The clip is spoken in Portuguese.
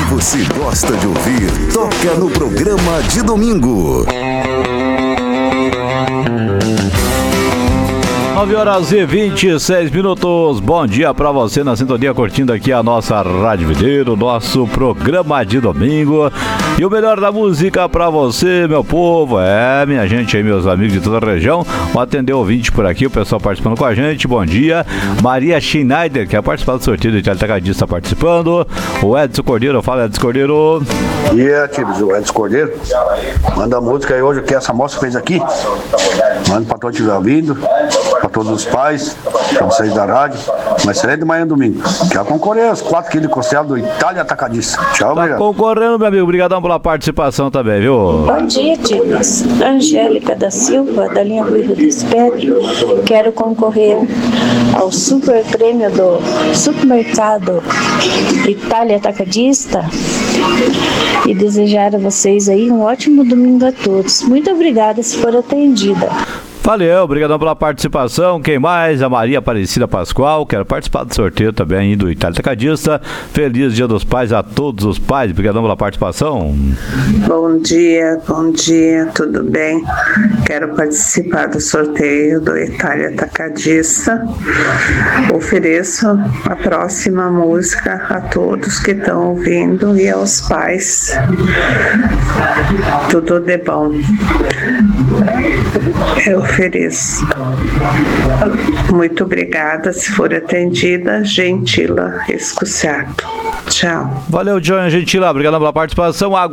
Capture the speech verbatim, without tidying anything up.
você gosta de ouvir, toca no programa de domingo. nove horas e vinte e seis minutos. Bom dia pra você na sintonia, curtindo aqui a nossa Rádio Videiro, nosso programa de domingo. E o melhor da música pra você, meu povo. É, minha gente aí, meus amigos de toda a região. Vou atender o ouvinte por aqui, o pessoal participando com a gente. Bom dia. Maria Schneider, que quer participar do sorteio do Itália Atacadista, participando. O Edson Cordeiro, fala Edson Cordeiro. E yeah, Tibes, o Edson Cordeiro. Manda a música aí hoje que essa moça fez aqui. Manda pra todos os ouvindo, pra todos os pais, pra vocês da rádio. Mas será de manhã e domingo. Quer concorrer aos quatro quilos de costela do Itália Atacadista. Tchau, tá obrigado. Concorrendo, meu amigo. Obrigadão pela participação também, viu? Bom dia, Tibes. Angélica da Silva, da linha Rui do Espelho. Quero concorrer ao super prêmio do supermercado Itália Atacadista e desejar a vocês aí um ótimo domingo a todos. Muito obrigada se for atendida. Valeu, obrigadão pela participação. Quem mais? A Maria Aparecida Pascoal. Quero participar do sorteio também aí do Itália Atacadista. Feliz Dia dos Pais a todos os pais. Obrigadão pela participação. Bom dia, bom dia, tudo bem? Quero participar do sorteio do Itália Atacadista. Ofereço a próxima música a todos que estão ouvindo e aos pais. Tudo de bom. Eu ofereço. Muito obrigada. Se for atendida, Gentila Escusato. Tchau. Valeu, João Gentila. Obrigado pela participação. Água